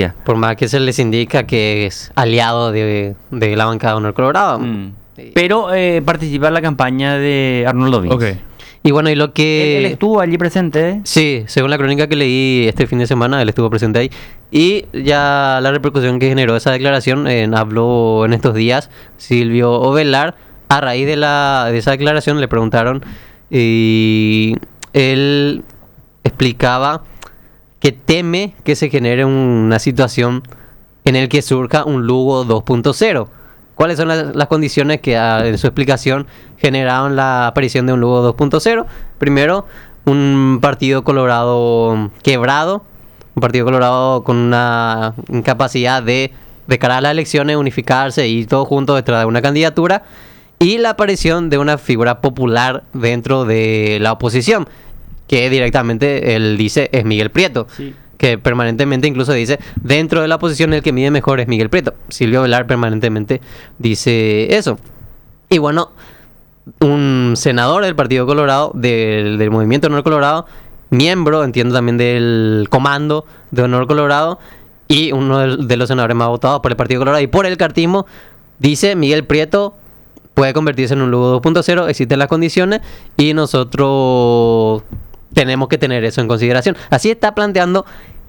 presidencia. Por más que se les indica que es aliado de la bancada de Honor Colorado. Pero participa en la campaña de Arnoldo Vince. Ok. Y bueno, y lo que... Él estuvo allí presente, ¿eh? Sí, según la crónica que leí este fin de semana, él estuvo presente ahí. Y ya la repercusión que generó esa declaración, habló en estos días Silvio Ovelar. A raíz de esa declaración le preguntaron y él explicaba que teme que se genere una situación en el que surja un Lugo 2.0. ¿Cuáles son las condiciones que en su explicación generaron la aparición de un Lugo 2.0? Primero, un partido colorado quebrado, un partido colorado con una incapacidad de cara a las elecciones, unificarse y todo junto detrás de una candidatura, y la aparición de una figura popular dentro de la oposición, que directamente él dice es Miguel Prieto. Sí. Que permanentemente incluso dice, dentro de la oposición el que mide mejor es Miguel Prieto. Silvio Velar permanentemente dice eso. Y bueno, un senador del Partido Colorado, del Movimiento Honor Colorado, miembro, entiendo también del Comando de Honor Colorado, y uno de los senadores más votados por el Partido Colorado y por el cartismo, dice Miguel Prieto puede convertirse en un Lugo 2.0, existen las condiciones y nosotros tenemos que tener eso en consideración. Así está planteando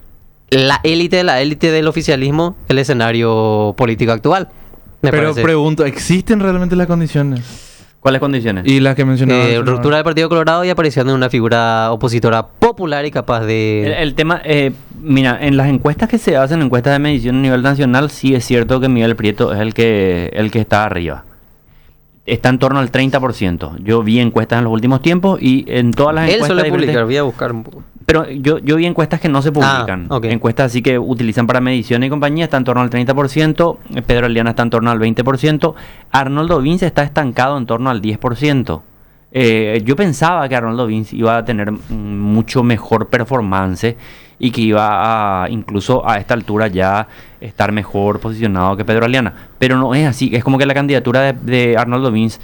la élite del oficialismo el escenario político actual. Pero pregunto, ¿existen realmente las condiciones? ¿Cuáles condiciones? Y las que mencionaba. Ruptura del Partido Colorado y aparición de una figura opositora popular y capaz de... El tema, mira, en las encuestas que se hacen, encuestas de medición a nivel nacional, sí es cierto que Miguel Prieto es el que está arriba. Está en torno al 30%. Yo vi encuestas en los últimos tiempos y en todas las encuestas... Él suele publicar, voy a buscar un poco. Pero yo vi encuestas que no se publican. Okay. Encuestas así que utilizan para medición y compañía, está en torno al 30%. Pedro Aliana está en torno al 20%. Arnoldo Vince está estancado en torno al 10%. Yo pensaba que Arnoldo Vince iba a tener mucho mejor performance y que iba a, incluso a esta altura ya estar mejor posicionado que Pedro Aliana. Pero no es así. Es como que la candidatura de Arnoldo Vince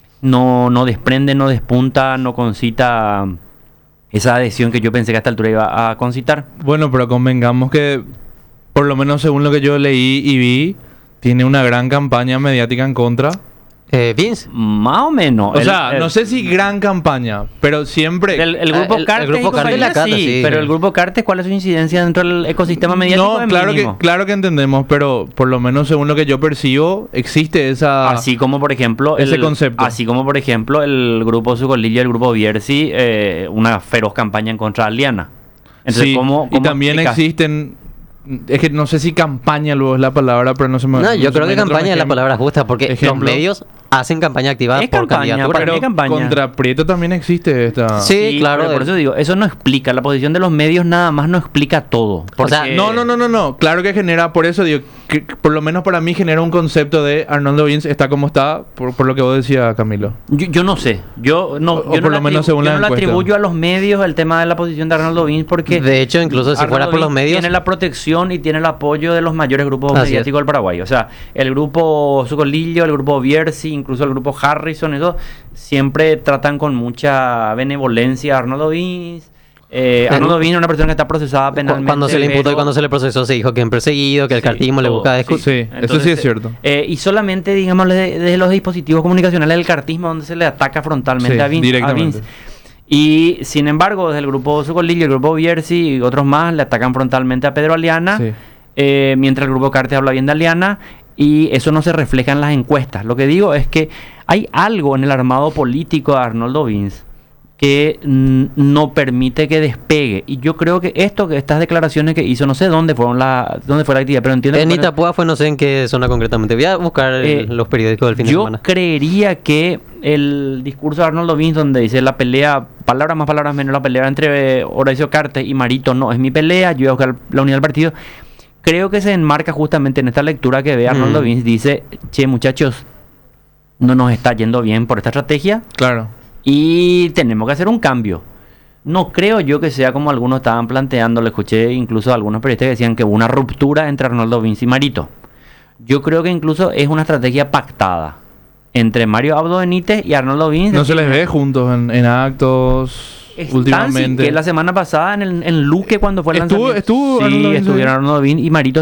no desprende, no despunta, no concita esa adhesión que yo pensé que a esta altura iba a concitar. Bueno, pero convengamos que, por lo menos según lo que yo leí y vi, tiene una gran campaña mediática en contra. Vince. Más o menos. O sea, no sé si gran campaña, pero siempre... El grupo Cartes, el grupo Cartes la cata, sí. Pero el grupo Cartes, ¿cuál es su incidencia dentro del ecosistema mediático? No, claro que entendemos, pero por lo menos según lo que yo percibo, existe esa... Así como, por ejemplo... ese concepto. Así como, por ejemplo, el grupo Sucolilla y el grupo Bierzi, una feroz campaña en contra de Aliana. Entonces, sí, ¿cómo y también existen... Es que no sé si campaña luego es la palabra, pero no se me... No, yo creo que campaña es la palabra justa, porque los medios hacen campaña activada por candidatura. Pero contra Prieto también existe esta... Sí, claro. Por eso digo, eso no explica, la posición de los medios nada más no explica todo. O sea, no. Claro que genera, por eso digo, que por lo menos para mí genera un concepto de Arnoldo Vince está como está, por lo que vos decías, Camilo. Yo no sé. Yo no le atribuyo a los medios el tema de la posición de Arnoldo Vince porque... De hecho, incluso si fuera por los medios... Tiene la protección y tiene el apoyo de los mayores grupos mediáticos del Paraguay. O sea, el grupo Sucolillo, el grupo Bierzi, incluso el grupo Harrison, eso siempre tratan con mucha benevolencia a Arnoldo Vince. Arnoldo Vince es una persona que está procesada penalmente. Cuando se le imputó y cuando se le procesó se dijo que es perseguido, que el cartismo le busca Sí, entonces, eso sí es cierto. Y solamente, digamos, desde los dispositivos comunicacionales del cartismo donde se le ataca frontalmente a Vince. Y sin embargo, desde el grupo Sucolillo, el grupo Bierzi y otros más le atacan frontalmente a Pedro Aliana, mientras el grupo Cartes habla bien de Aliana, y eso no se refleja en las encuestas. Lo que digo es que hay algo en el armado político de Arnoldo Vince que no permite que despegue. Y yo creo que estas declaraciones que hizo, no sé dónde fue la actividad, pero entiendo en Itapúa fue, no sé en qué zona concretamente. Voy a buscar los periódicos del fin de semana. Yo creería que el discurso de Arnoldo Vince, donde dice la pelea, palabras más, palabras menos, la pelea entre Horacio Cartes y Marito no es mi pelea, yo voy a buscar la unidad del partido. Creo que se enmarca justamente en esta lectura que ve Arnoldo Vince. Dice, che, muchachos, no nos está yendo bien por esta estrategia. Claro. Y tenemos que hacer un cambio. No creo yo que sea como algunos estaban planteando. Le escuché incluso a algunos periodistas que decían que hubo una ruptura entre Arnoldo Vince y Marito. Yo creo que incluso es una estrategia pactada entre Mario Abdo Benítez y Arnoldo Vince. No se les ve juntos en actos... últimamente. Que la semana pasada en Luque cuando fue el lanzamiento. Estuvieron Arnoldo Vince y Marito